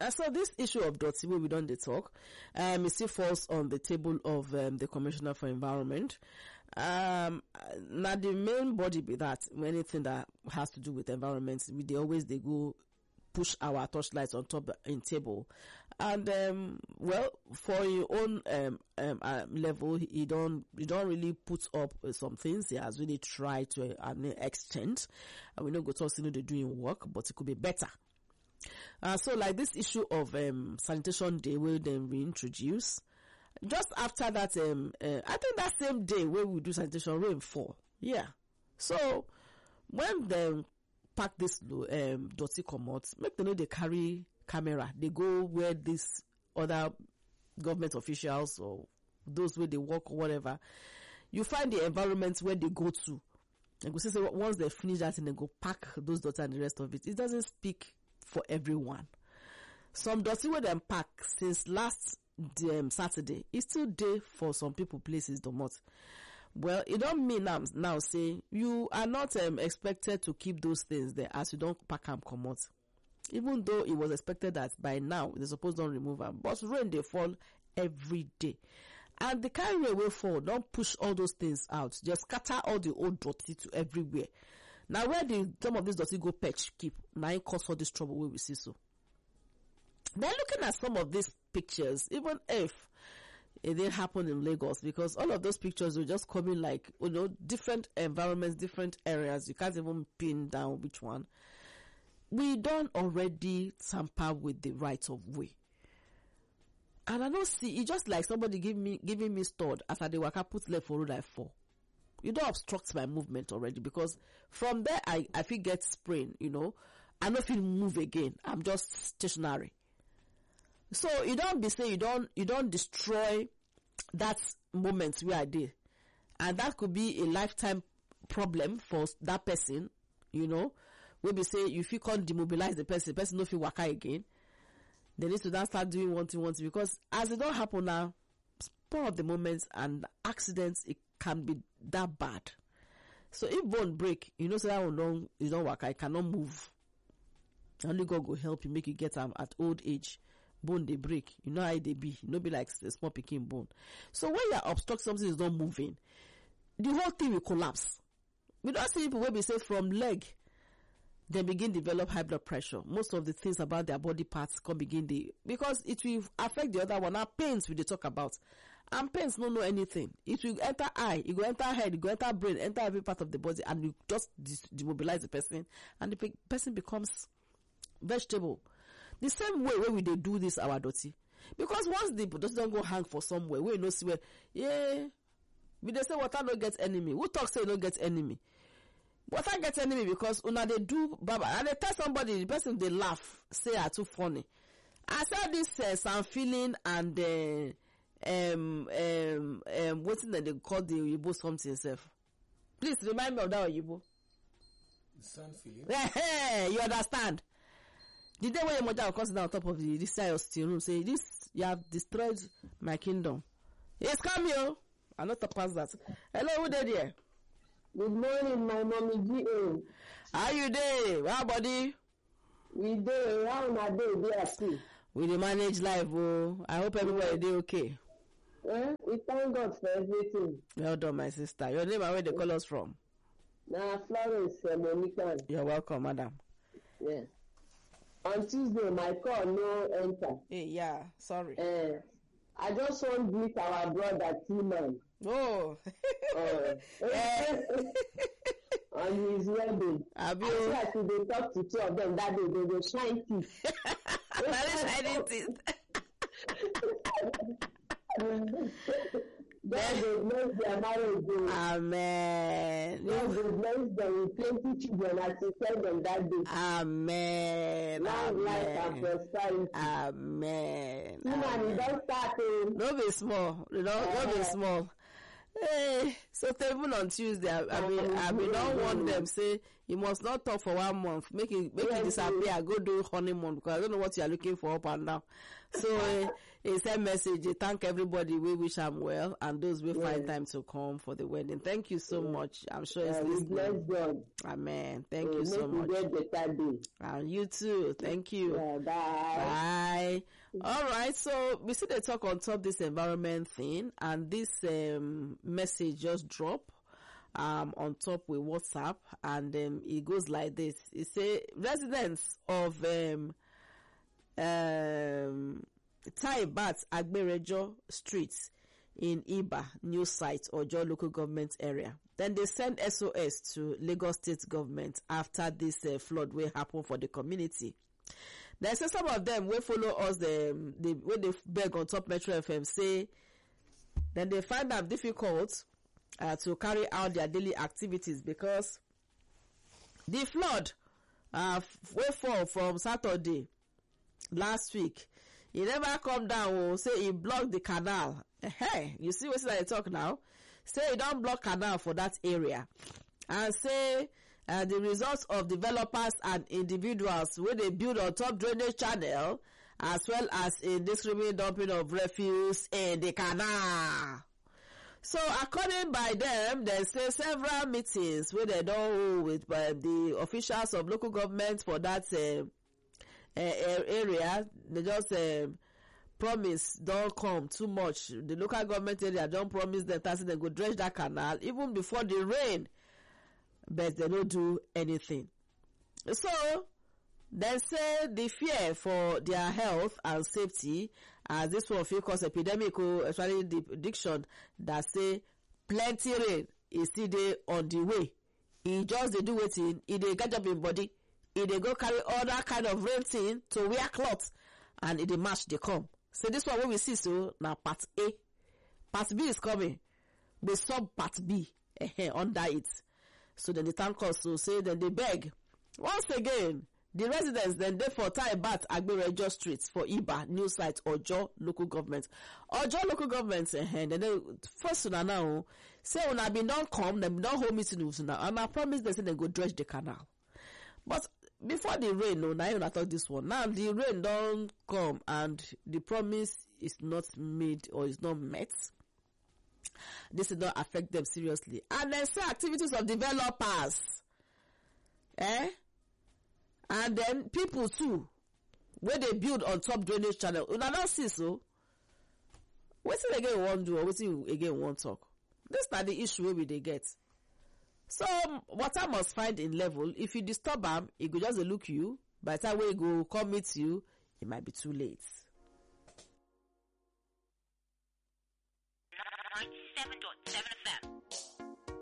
So this issue of dirty wey we don dey talk, it still falls on the table of the Commissioner for Environment. Now the main body be that anything that has to do with environment, they always go push our torchlights on top in table, and well, for your own level, he don't really put up some things. He has really tried to an extent, and we know go talk they doing work, but it could be better. So like this issue of sanitation day where then we introduce, just after that, I think that same day where we do sanitation, rain fall. Yeah. So when they pack this dirty comot, make them know they carry camera. They go where this other government officials or those where they work or whatever. You find the environment where they go to. And go say once they finish that and they go pack those dirty and the rest of it. It doesn't speak for everyone. Some dirty where them pack since last Saturday, it's still there for some people, places, domot. Well, it don't mean now say you are not expected to keep those things there as you don't pack them come out. Even though it was expected that by now they supposed don't remove them, but rain they fall every day, and the kind rain will fall don't push all those things out, just scatter all the old dirty to everywhere. Now where some of this dirty go patch keep, now it cause all this trouble where we see so. Then looking at some of these pictures, even if it didn't happen in Lagos, because all of those pictures will just come in like, different environments, different areas. You can't even pin down which one. We don't already tamper with the right of way. And I don't see, it's just like somebody giving me stud after they waka put left for road I fall. You don't obstruct my movement already, because from there I feel get sprain, I don't feel move again. I'm just stationary. So you don't be saying you don't destroy that moment where I did. And that could be a lifetime problem for that person, where we say if you can't demobilize the person no feel waka again. They need to then start doing one thing, because as it don't happen now, spur of the moments and accidents, it can be that bad. So if bone break, so that one you don't waka, it cannot move. Only God will help you, make you get at old age. Bone they break, how they be, be like a small picking bone. So when you obstruct something is not moving, the whole thing will collapse. We don't see people where we say from leg, they begin develop high blood pressure. Most of the things about their body parts can begin because it will affect the other one. Now pains we they talk about, and pains don't know anything. It will enter eye, it will enter head, it will enter brain, enter every part of the body, and you just demobilize the person, and the person becomes vegetable. The same way where we they do this our dirty, because once the dirty don't go hang for somewhere, we no see where. Yeah, we they say water no get enemy. Who talk say no get enemy? Water get enemy because una they do baba and they tell somebody, the person they laugh say are too funny. I said this some feeling and what's that they call the Oyibo something self. Please remind me of that Oyibo. The sun feeling. You understand? The day when your mother will come down on top of this side of steel room, say, this, you have destroyed my kingdom. Yes, come here. I'm not to pass that. Hello, who there? Good morning, my mommy G.A. How you there? How body? We there. How na day? They are free. We dey manage life, oh. I hope everybody dey okay. We thank God for everything. Well done, my sister. Your name and where they call us from? Nah, Florence Monica. You're welcome, madam. Yes. On Tuesday, my call no enter. Hey, yeah, sorry. I just want to greet our brother T-Man. Oh. On his wedding. I feel like we dey talk to two of them that day, they will shine teeth. Shining teeth. God will bless their marriage. Amen. God will bless them with plenty children as He said them that day. Amen. Long life and prosperity. Amen. Woman, you don't start. No be small. Don't be small. Hey, so even on Tuesday, I don't want them say You must not talk for 1 month. Make it disappear. Go do honeymoon, because I don't know what you are looking for up and down. So he sent message. He thank everybody. We wish him well, and those will find time to come for the wedding. Thank you so much. I'm sure it's listening. Bless God. Amen. Thank you so much. And you too. Thank you. Bye. All right. So we see the talk on top this environment thing, and this message just dropped on top with WhatsApp, and it goes like this. It say residents of Taibat Agberejo Street in Iba new site Ojo local government area. Then they send SOS to Lagos state government after this flood will happen for the community. Then say some of them will follow us when they beg on top Metro FM say then they find that difficult to carry out their daily activities because the flood will fall from Saturday last week. It never come down. Say it blocked the canal. Hey, you see what I talk now? Say it don't block canal for that area, and say the results of developers and individuals where they build on top drainage channel as well as indiscriminate dumping of refuse in the canal. So according by them, they say several meetings where they don't hold with the officials of local government for that area. They just promise don't come too much. The local government area don't promise them that they go dredge that canal even before the rain, but they don't do anything. So they say the fear for their health and safety, as this one feel cause epidemic, especially the prediction that say plenty rain is still there on the way. He just they do waiting, he they get up in body, he they go carry all that kind of rain thing to wear clothes, and it they match they come. So this one when we see so now part A, part B is coming, we sub part B under it. So then the town council say then they beg once again. The residents then they for Taibat Agberejo Street for Iba new site Ojo local government. Ojo local government then they first now say when I been don't come, them don't hold meeting with now. And I promise they say they go dredge the canal. But before the rain, now I thought this one. Now the rain don't come and the promise is not made or is not met. This will not affect them seriously. And then say activities of developers. And then people too, where they build on top drainage channel. Una don't see so. What's it again want do or what's it again want talk? This is the issue where they get. So water must find in level. If you disturb them, it could just look you. By the time we go come meet you, it might be too late. 97.7